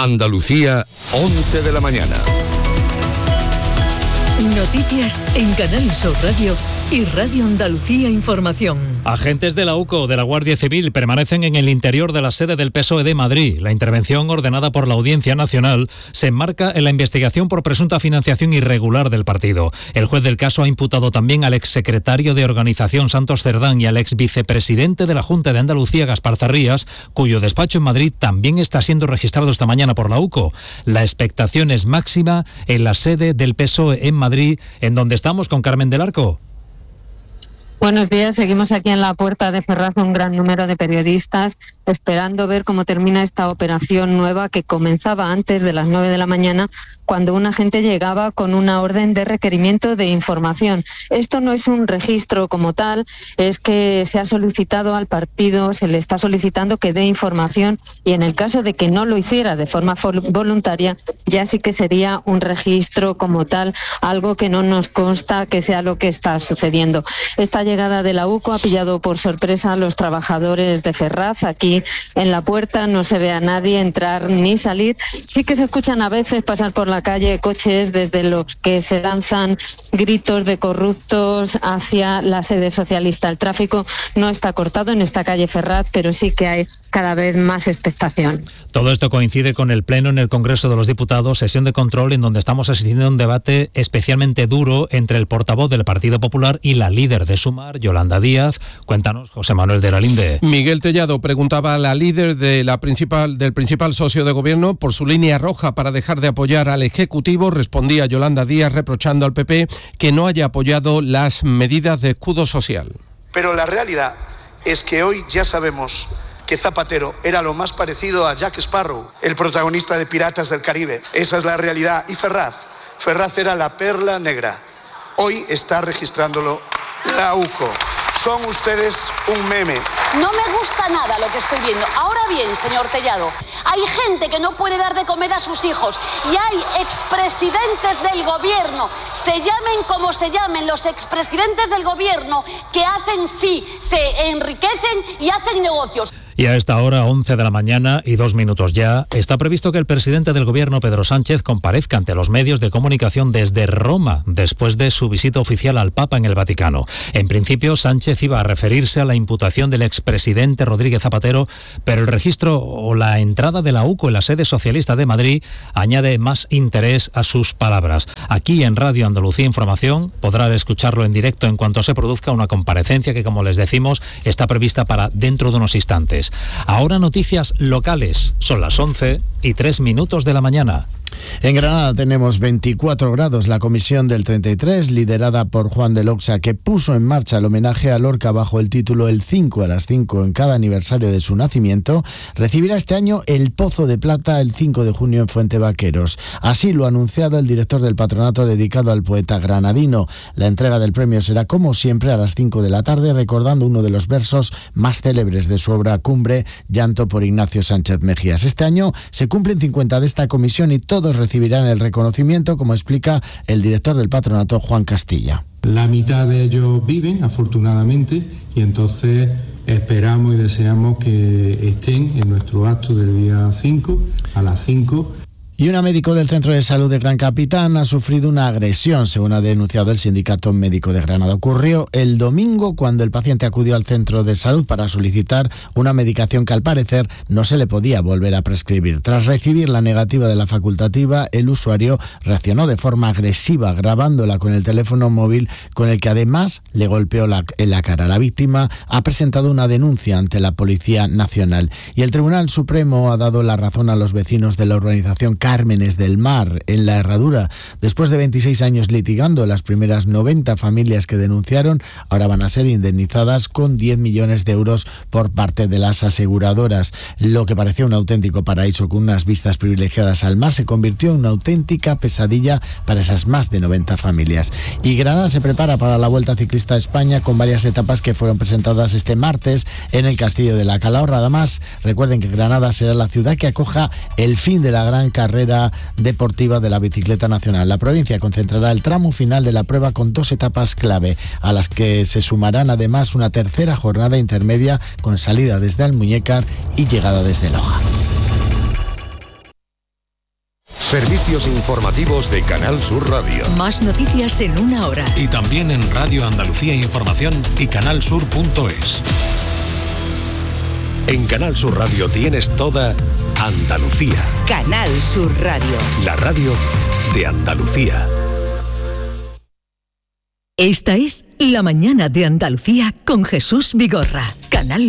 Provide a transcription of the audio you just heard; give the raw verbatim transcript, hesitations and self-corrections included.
Andalucía, once de la mañana. Noticias en Canal Sur Radio y Radio Andalucía Información. Agentes de la U C O de la Guardia Civil permanecen en el interior de la sede del P S O E de Madrid. La intervención ordenada por la Audiencia Nacional se enmarca en la investigación por presunta financiación irregular del partido. El juez del caso ha imputado también al exsecretario de Organización Santos Cerdán y al exvicepresidente de la Junta de Andalucía Gaspar Zarrías, cuyo despacho en Madrid también está siendo registrado esta mañana por la U C O. La expectación es máxima en la sede del P S O E en Madrid, en donde estamos con Carmen del Arco. Buenos días, seguimos aquí en la puerta de Ferraz un gran número de periodistas esperando ver cómo termina esta operación nueva que comenzaba antes de las nueve de la mañana, cuando un agente llegaba con una orden de requerimiento de información. Esto no es un registro como tal, es que se ha solicitado al partido, se le está solicitando que dé información, y en el caso de que no lo hiciera de forma voluntaria, ya sí que sería un registro como tal, algo que no nos consta que sea lo que está sucediendo. Esta llegada de la U C O ha pillado por sorpresa a los trabajadores de Ferraz. Aquí en la puerta no se ve a nadie entrar ni salir. Sí que se escuchan a veces pasar por la calle coches desde los que se lanzan gritos de corruptos hacia la sede socialista. El tráfico no está cortado en esta calle Ferraz, pero sí que hay cada vez más expectación. Todo esto coincide con el pleno en el Congreso de los Diputados, sesión de control en donde estamos asistiendo a un debate especialmente duro entre el portavoz del Partido Popular y la líder de Sumar, Yolanda Díaz. Cuéntanos, José Manuel de la Linde. Miguel Tellado preguntaba a la líder de la principal, del principal socio de gobierno por su línea roja para dejar de apoyar al Ejecutivo. Respondía Yolanda Díaz reprochando al P P que no haya apoyado las medidas de escudo social. Pero la realidad es que hoy ya sabemos que Zapatero era lo más parecido a Jack Sparrow, el protagonista de Piratas del Caribe. Esa es la realidad. Y Ferraz, Ferraz era la perla negra. Hoy está registrándolo la U C O. Son ustedes un meme. No me gusta nada lo que estoy viendo. Ahora bien, señor Tellado, hay gente que no puede dar de comer a sus hijos y hay expresidentes del gobierno, se llamen como se llamen, los expresidentes del gobierno que hacen sí, se enriquecen y hacen negocios. Y a esta hora, once de la mañana y dos minutos ya, está previsto que el presidente del Gobierno, Pedro Sánchez, comparezca ante los medios de comunicación desde Roma, después de su visita oficial al Papa en el Vaticano. En principio, Sánchez iba a referirse a la imputación del expresidente Rodríguez Zapatero, pero el registro o la entrada de la U C O en la sede socialista de Madrid añade más interés a sus palabras. Aquí en Radio Andalucía Información podrán escucharlo en directo en cuanto se produzca una comparecencia que, como les decimos, está prevista para dentro de unos instantes. Ahora noticias locales. Son las once y tres minutos de la mañana. En Granada tenemos veinticuatro grados. La comisión del treinta y tres, liderada por Juan de Loxa, que puso en marcha el homenaje a Lorca bajo el título El cinco a las cinco en cada aniversario de su nacimiento, recibirá este año el Pozo de Plata el cinco de junio en Fuente Vaqueros. Así lo ha anunciado el director del patronato dedicado al poeta granadino. La entrega del premio será, como siempre, a las cinco de la tarde, recordando uno de los versos más célebres de su obra cumbre, Llanto por Ignacio Sánchez Mejías. Este año se cumplen cincuenta de esta comisión y todos recibirán el reconocimiento, como explica el director del patronato, Juan Castilla. La mitad de ellos viven, afortunadamente, y entonces esperamos y deseamos que estén en nuestro acto del día cinco, a las cinco. Y una médico del Centro de Salud de Gran Capitán ha sufrido una agresión, según ha denunciado el Sindicato Médico de Granada. Ocurrió el domingo cuando el paciente acudió al Centro de Salud para solicitar una medicación que al parecer no se le podía volver a prescribir. Tras recibir la negativa de la facultativa, el usuario reaccionó de forma agresiva, grabándola con el teléfono móvil, con el que además le golpeó la, en la cara. La víctima ha presentado una denuncia ante la Policía Nacional y el Tribunal Supremo ha dado la razón a los vecinos de la urbanización Cármenes del Mar, en La Herradura. Después de veintiséis años litigando, las primeras noventa familias que denunciaron ahora van a ser indemnizadas con diez millones de euros por parte de las aseguradoras. Lo que parecía un auténtico paraíso con unas vistas privilegiadas al mar se convirtió en una auténtica pesadilla para esas más de noventa familias. Y Granada se prepara para la Vuelta Ciclista a España con varias etapas que fueron presentadas este martes en el Castillo de la Calahorra. Además, recuerden que Granada será la ciudad que acoja el fin de la gran carrera deportiva de la bicicleta nacional. La provincia concentrará el tramo final de la prueba con dos etapas clave, a las que se sumarán además una tercera jornada intermedia con salida desde Almuñécar y llegada desde Loja. Servicios informativos de Canal Sur Radio. Más noticias en una hora. Y también en Radio Andalucía Información y canalsur punto es. En Canal Sur Radio tienes toda Andalucía. Canal Sur Radio. La radio de Andalucía. Esta es La Mañana de Andalucía con Jesús Vigorra. Canal